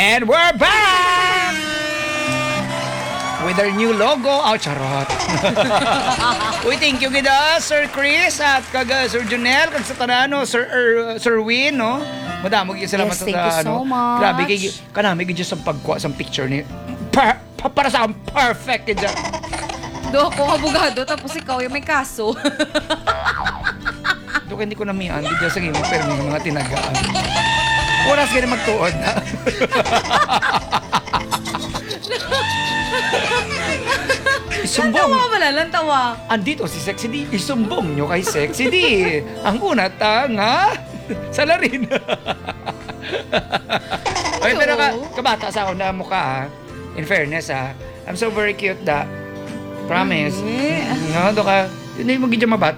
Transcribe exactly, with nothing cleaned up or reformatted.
And we're back! With our new logo. Oh, charot. Uy, thank you gida, Sir Chris at kaga Sir Junel, kag sa tanano, Sir er, Sir Win, no? Madamo gyud salamat Yes, sa thank you so ano. much. Grabe kay kanami gyud sa pagkuha sa picture ni pa, pa, para sa akin, perfect gid. Do ako abogado tapos ikaw yung may kaso. Do hindi ko na mian gid sa gimo pero may mga tinagaan. Oras gani magtuod na. Isumbong. Tawa wala lang tawa. Andito si Sexy D. Isumbong nyo kay Sexy D. Ang una, tanga. Salarin. Oy, pero ka, kabata sa ako na mukha, ah. In fairness, ah. I'm so very cute da. Promise. Eh. No, do ka. Hindi mo gidya mabat.